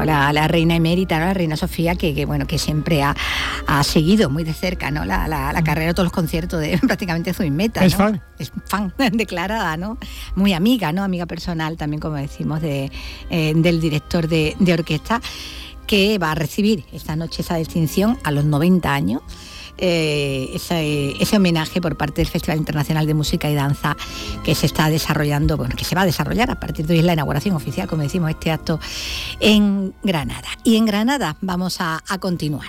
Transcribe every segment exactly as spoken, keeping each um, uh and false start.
¿no? La, la reina emérita, ¿no? La reina Sofía, que, que bueno, que siempre ha, ha seguido muy de cerca, ¿no? La, la, la carrera, todos los conciertos de prácticamente Zuimeta, ¿no? Es fan. Es fan declarada, ¿no? Muy amiga, ¿no? Amiga personal también, como decimos, de, eh, del director de, de orquesta, que va a recibir esta noche esa distinción a los noventa años. Eh, ese, ese homenaje por parte del Festival Internacional de Música y Danza que se está desarrollando, bueno, que se va a desarrollar a partir de hoy, es la inauguración oficial, como decimos, este acto en Granada. Y en Granada vamos a, a continuar.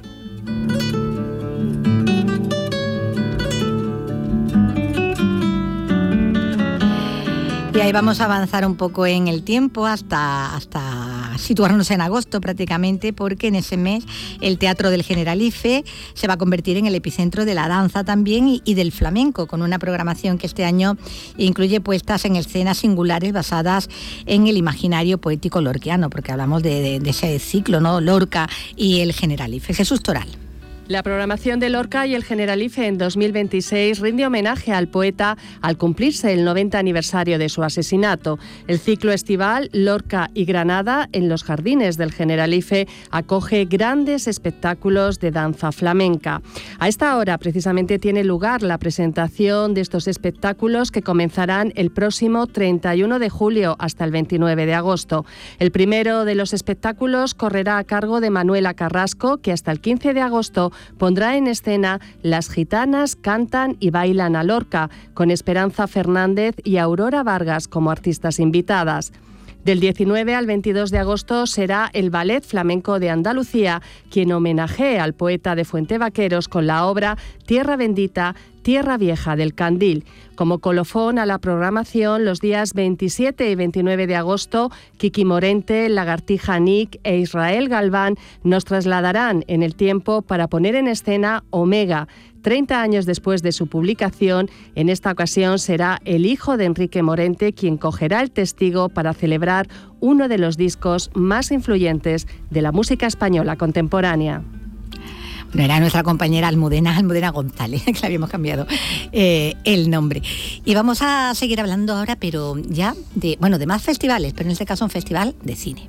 Y ahí vamos a avanzar un poco en el tiempo hasta, hasta situarnos en agosto prácticamente, porque en ese mes el Teatro del Generalife se va a convertir en el epicentro de la danza también y, y del flamenco, con una programación que este año incluye puestas en escenas singulares basadas en el imaginario poético lorquiano, porque hablamos de, de, de ese ciclo, ¿no? Lorca y el Generalife. Jesús Toral. La programación de Lorca y el Generalife en dos mil veintiséis rinde homenaje al poeta al cumplirse el noventa aniversario de su asesinato. El ciclo estival Lorca y Granada en los jardines del Generalife acoge grandes espectáculos de danza flamenca. A esta hora precisamente tiene lugar la presentación de estos espectáculos que comenzarán el próximo treinta y uno de julio hasta el veintinueve de agosto. El primero de los espectáculos correrá a cargo de Manuela Carrasco, que hasta el quince de agosto pondrá en escena Las gitanas cantan y bailan a Lorca, con Esperanza Fernández y Aurora Vargas como artistas invitadas. Del diecinueve al veintidós de agosto será el Ballet Flamenco de Andalucía quien homenajee al poeta de Fuentevaqueros con la obra Tierra Bendita, Tierra Vieja del Candil. Como colofón a la programación, los días veintisiete y veintinueve de agosto, Kiki Morente, Lagartija Nick e Israel Galván nos trasladarán en el tiempo para poner en escena Omega. treinta años después de su publicación, en esta ocasión será el hijo de Enrique Morente quien cogerá el testigo para celebrar uno de los discos más influyentes de la música española contemporánea. Bueno, era nuestra compañera Almudena, Almudena González, que le habíamos cambiado eh, el nombre. Y vamos a seguir hablando ahora, pero ya de, bueno, de más festivales, pero en este caso un festival de cine.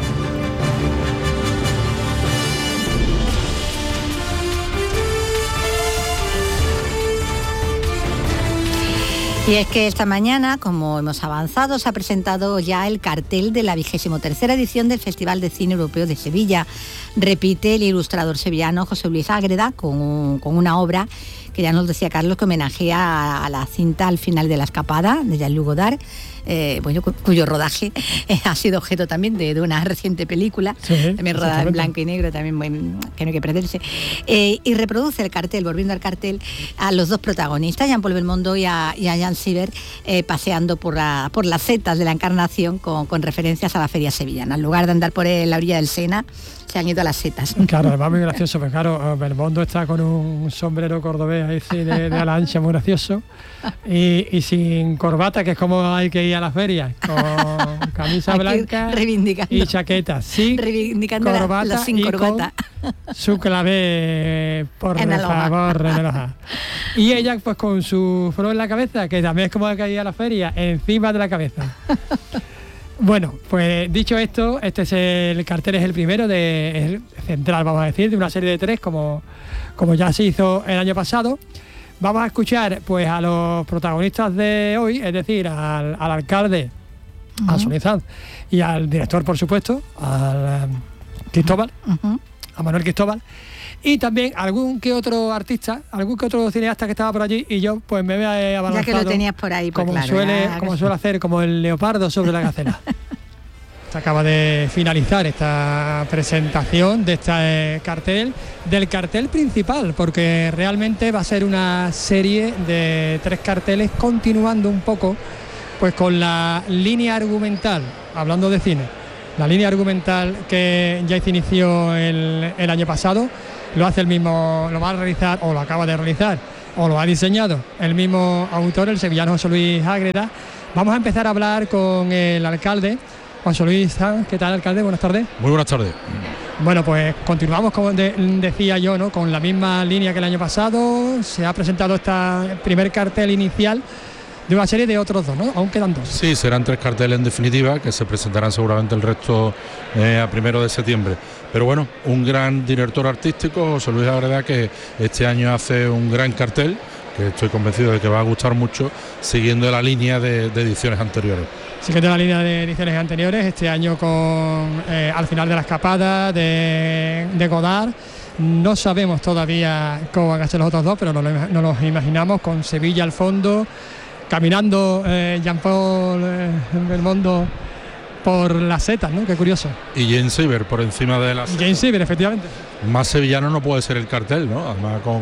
Y es que esta mañana, como hemos avanzado, se ha presentado ya el cartel de la vigésimo tercera edición del Festival de Cine Europeo de Sevilla. Repite el ilustrador sevillano José Luis Ágreda con, un, con una obra que ya nos decía Carlos, que homenajea a, a la cinta Al final de la escapada de Jean-Luc Godard, eh, bueno, cu- cuyo rodaje eh, ha sido objeto también de, de una reciente película, sí, también rodada en blanco y negro, también bueno, que no hay que perderse, eh, y reproduce el cartel, volviendo al cartel, a los dos protagonistas, Jean-Paul Belmondo y a, y a Jan Siever, eh, paseando por, la, por las setas de la Encarnación con, con referencias a la feria sevillana. En lugar de andar por la orilla del Sena, se han ido a las setas. Claro, además muy gracioso, porque claro, Belmondo está con un sombrero cordobés ahí sí, de, de ala ancha, muy gracioso, y, y sin corbata, que es como hay que ir a las ferias, con camisa aquí blanca y chaqueta, sin reivindicando corbata, la, la sin y corbata. Con su clave, por favor, en el hoja. Y ella pues con su flor en la cabeza, que también es como hay que ir a la feria, encima de la cabeza. Bueno, pues dicho esto, este es el cartel, es el primero, de, es el central, vamos a decir, de una serie de tres, como, como ya se hizo el año pasado. Vamos a escuchar pues a los protagonistas de hoy, es decir, al, al alcalde, uh-huh. a Sonia Sanz, y al director, por supuesto, al um, Cristóbal, uh-huh. a Manuel Cristóbal, y también algún que otro artista, algún que otro cineasta que estaba por allí, y yo pues me he abalanzado. Ya que lo tenías por ahí, pues como claro, suele, ya, como suele hacer, como el leopardo sobre la gacela. Se acaba de finalizar esta presentación de este cartel, del cartel principal, porque realmente va a ser una serie de tres carteles continuando un poco pues con la línea argumental, hablando de cine, la línea argumental que ya se inició el, el año pasado. Lo hace el mismo, lo va a realizar o lo acaba de realizar o lo ha diseñado el mismo autor, el sevillano José Luis Ágreda. Vamos a empezar a hablar con el alcalde, José Luis Sanz. ¿Qué tal, alcalde? Buenas tardes. Muy buenas tardes. Bueno, pues continuamos, como de, decía yo, ¿no?, con la misma línea que el año pasado. Se ha presentado este primer cartel inicial de una serie de otros dos, ¿no? Aún quedan dos. Sí, serán tres carteles en definitiva, que se presentarán seguramente el resto eh, a primero de septiembre. Pero bueno, un gran director artístico, José Luis Agreda, que este año hace un gran cartel, que estoy convencido de que va a gustar mucho, siguiendo la línea de, de ediciones anteriores. Siguiendo la línea de ediciones anteriores, este año con eh, Al final de la escapada, de, de Godard. No sabemos todavía cómo van a ser los otros dos, pero nos, lo, nos los imaginamos con Sevilla al fondo, caminando eh, Jean-Paul eh, Belmondo por las setas, ¿no? Qué curioso. Y Jane Siever por encima de las... Jane Siever, efectivamente. Más sevillano no puede ser el cartel, ¿no? Además con...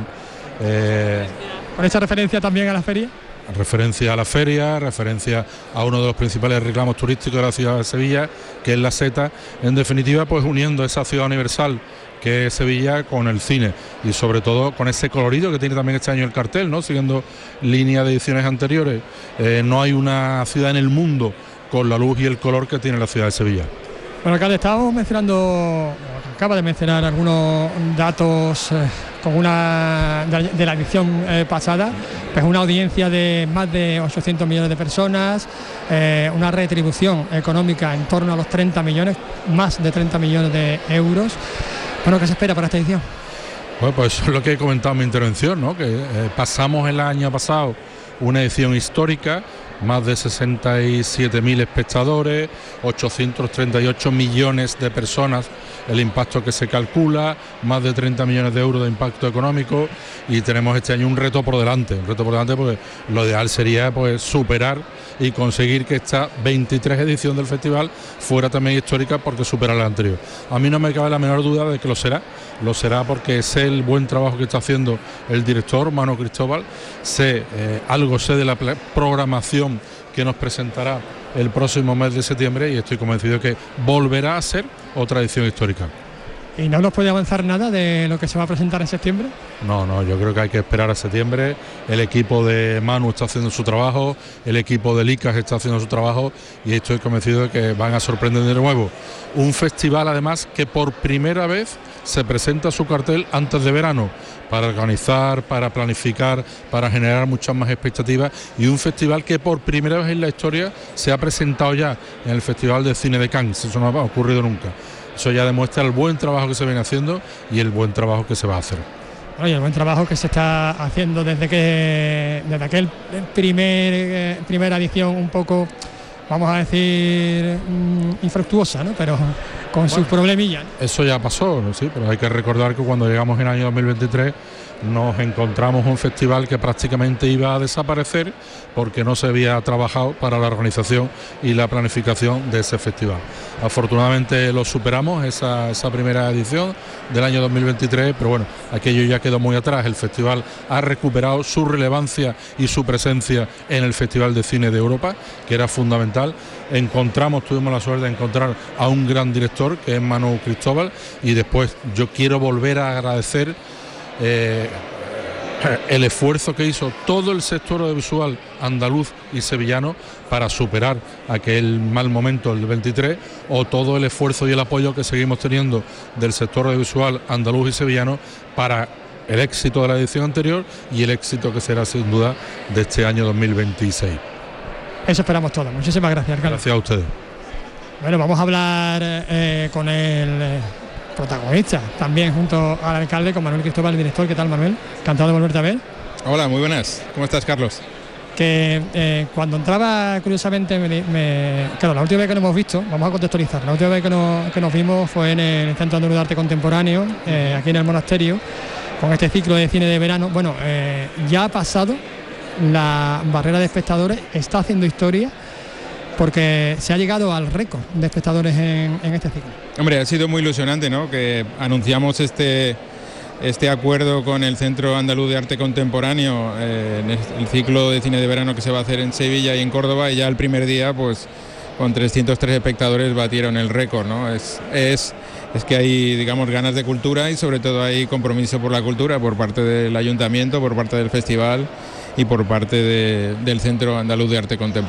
Eh... Con esa referencia también a la feria. Referencia a la feria, referencia a uno de los principales reclamos turísticos de la ciudad de Sevilla, que es la seta. En definitiva, pues uniendo esa ciudad universal que es Sevilla con el cine y sobre todo con ese colorido que tiene también este año el cartel, ¿no? Siguiendo línea de ediciones anteriores, eh, no hay una ciudad en el mundo con la luz y el color que tiene la ciudad de Sevilla. Bueno, alcalde, estábamos mencionando, acaba de mencionar algunos datos eh, con una de, de la edición eh, pasada, pues una audiencia de más de ochocientos millones de personas, eh, una retribución económica en torno a los treinta millones, más de treinta millones de euros. Bueno, ¿qué se espera para esta edición? Bueno, pues eso es lo que he comentado en mi intervención, ¿no? Que eh, pasamos el año pasado una edición histórica, más de sesenta y siete mil espectadores, ochocientos treinta y ocho millones de personas, el impacto que se calcula, más de treinta millones de euros de impacto económico, y tenemos este año un reto por delante, un reto por delante porque lo ideal sería pues superar y conseguir que esta veintitrés edición del festival fuera también histórica porque supera la anterior. A mí no me cabe la menor duda de que lo será, lo será porque sé el buen trabajo que está haciendo el director Manu Cristóbal, sé eh, algo sé de la programación que nos presentará el próximo mes de septiembre y estoy convencido de que volverá a ser otra edición histórica. ¿Y no nos puede avanzar nada de lo que se va a presentar en septiembre? No, no, yo creo que hay que esperar a septiembre. El equipo de Manu está haciendo su trabajo, el equipo de Licas está haciendo su trabajo y estoy convencido de que van a sorprender de nuevo. Un festival además que por primera vez se presenta su cartel antes de verano, para organizar, para planificar, para generar muchas más expectativas, y un festival que por primera vez en la historia se ha presentado ya en el Festival de Cine de Cannes. Eso no ha ocurrido nunca. Eso ya demuestra el buen trabajo que se viene haciendo y el buen trabajo que se va a hacer. Oye, el buen trabajo que se está haciendo desde que desde aquel primer eh, primera edición un poco, vamos a decir, mmm, infructuosa, ¿no? Pero con bueno, sus problemillas, ¿no? Eso ya pasó, ¿no? Sí, pero hay que recordar que cuando llegamos en el año dos mil veintitrés nos encontramos un festival que prácticamente iba a desaparecer porque no se había trabajado para la organización y la planificación de ese festival. Afortunadamente lo superamos, esa, esa primera edición del año dos mil veintitrés, pero bueno, aquello ya quedó muy atrás. El festival ha recuperado su relevancia y su presencia en el Festival de Cine de Europa, que era fundamental. Encontramos, tuvimos la suerte de encontrar a un gran director, que es Manu Cristóbal, y después yo quiero volver a agradecer Eh, el esfuerzo que hizo todo el sector audiovisual andaluz y sevillano para superar aquel mal momento del veintitrés, o todo el esfuerzo y el apoyo que seguimos teniendo del sector audiovisual andaluz y sevillano para el éxito de la edición anterior y el éxito que será sin duda de este año dos mil veintiséis. Eso esperamos todos. Muchísimas gracias, Carlos. Gracias a ustedes. Bueno, vamos a hablar eh, con el eh, protagonista, también junto al alcalde, con Manuel Cristóbal, el director. ¿Qué tal, Manuel? Encantado de volverte a ver. Hola, muy buenas. ¿Cómo estás, Carlos? Que eh, cuando entraba, curiosamente, me, me, claro, la última vez que nos hemos visto, vamos a contextualizar, la última vez que nos, que nos vimos fue en el Centro Andaluz de Arte Contemporáneo, eh, aquí en el Monasterio, con este ciclo de cine de verano. Bueno, eh, ya ha pasado la barrera de espectadores, está haciendo historia, porque se ha llegado al récord de espectadores en, en este ciclo. Hombre, ha sido muy ilusionante, ¿no? Que anunciamos este, este acuerdo con el Centro Andaluz de Arte Contemporáneo, eh, en el ciclo de cine de verano que se va a hacer en Sevilla y en Córdoba, y ya el primer día, pues con trescientos tres espectadores batieron el récord, ¿no? Es, es, es que hay, digamos, ganas de cultura y sobre todo hay compromiso por la cultura por parte del Ayuntamiento, por parte del festival y por parte de, del Centro Andaluz de Arte Contemporáneo.